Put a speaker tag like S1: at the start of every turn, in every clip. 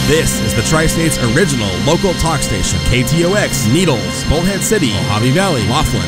S1: This is the Tri-State's original local talk station, KTOX, Needles, Bullhead City, Mojave Valley, Laughlin.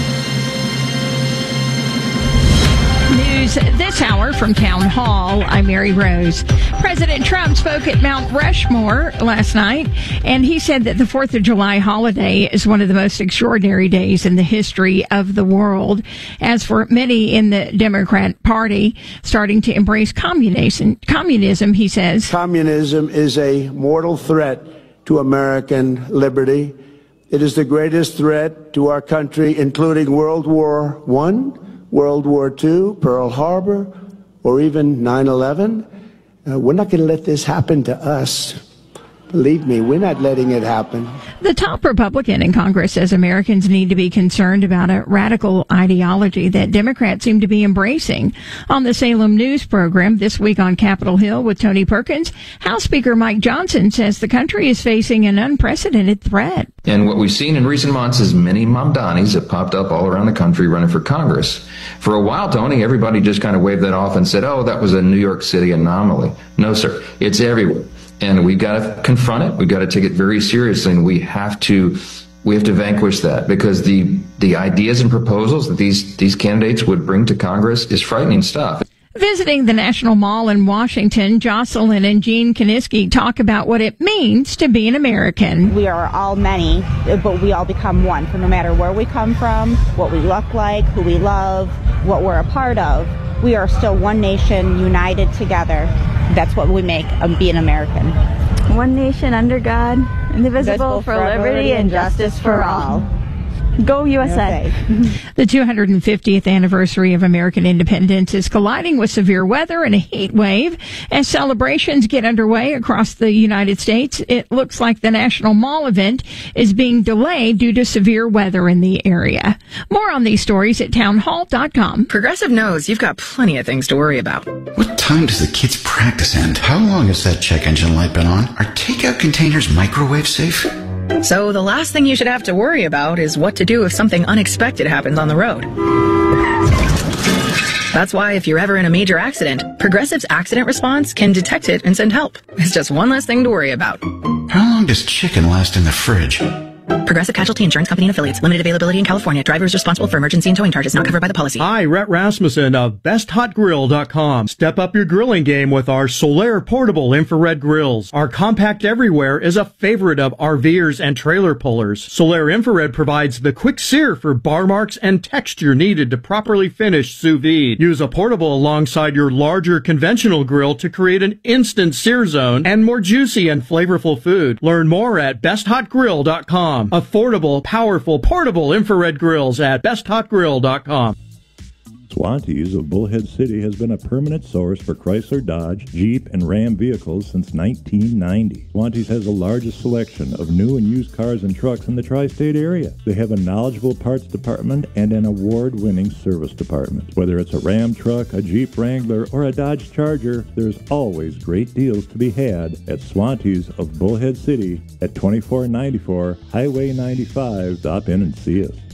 S2: News this hour from Town Hall. I'm Mary Rose. President Trump spoke at Mount Rushmore last night, and he said that the 4th of July holiday is one of the most extraordinary days in the history of the world. As for many in the Democrat Party starting to embrace communism, he says,
S3: communism is a mortal threat to American liberty. It is the greatest threat to our country, including World War I, World War II, Pearl Harbor, or even 9/11. We're not going to let this happen to us. Believe me, we're not letting it happen.
S2: The top Republican in Congress says Americans need to be concerned about a radical ideology that Democrats seem to be embracing. On the Salem News program this week on Capitol Hill with Tony Perkins, House Speaker Mike Johnson says the country is facing an unprecedented threat.
S4: And what we've seen in recent months is many Mamdanis have popped up all around the country running for Congress. For a while, Tony, everybody just kind of waved that off and said, oh, that was a New York City anomaly. No, sir. It's everywhere. And we've got to confront it. We've got to take it very seriously, and we have to vanquish that, because the ideas and proposals that these candidates would bring to Congress is frightening stuff.
S2: Visiting the National Mall in Washington, Jocelyn and Gene Kaniski talk about what it means to be an American.
S5: We are all many, but we all become one. For no matter where we come from, what we look like, who we love, what we're a part of, we are still one nation, united together. That's what we make being American.
S6: One nation under God, indivisible, for liberty and justice for all. Go USA.
S2: The 250th anniversary of American independence is colliding with severe weather and a heat wave. As celebrations get underway across the United States, it looks like the National Mall event is being delayed due to severe weather in the area. More on these stories at townhall.com.
S7: Progressive knows you've got plenty of things to worry about.
S8: What time does the kids' practice end? How long has that check engine light been on? Are takeout containers microwave safe?
S7: So the last thing you should have to worry about is what to do if something unexpected happens on the road. That's why if you're ever in a major accident, Progressive's accident response can detect it and send help. It's just one less thing to worry about.
S8: How long does chicken last in the fridge?
S7: Progressive Casualty Insurance Company and Affiliates. Limited availability in California. Driver is responsible for emergency and towing charges not covered by the policy.
S9: Hi, Rhett Rasmussen of BestHotGrill.com. Step up your grilling game with our Solaire portable infrared grills. Our compact everywhere is a favorite of RVers and trailer pullers. Solaire infrared provides the quick sear for bar marks and texture needed to properly finish sous vide. Use a portable alongside your larger conventional grill to create an instant sear zone and more juicy and flavorful food. Learn more at BestHotGrill.com. Affordable, powerful, portable infrared grills at BestHotGrill.com.
S10: Swantees of Bullhead City has been a permanent source for Chrysler, Dodge, Jeep, and Ram vehicles since 1990. Swantees has the largest selection of new and used cars and trucks in the tri-state area. They have a knowledgeable parts department and an award-winning service department. Whether it's a Ram truck, a Jeep Wrangler, or a Dodge Charger, there's always great deals to be had at Swantees of Bullhead City at 2494 Highway 95. Stop in and see us.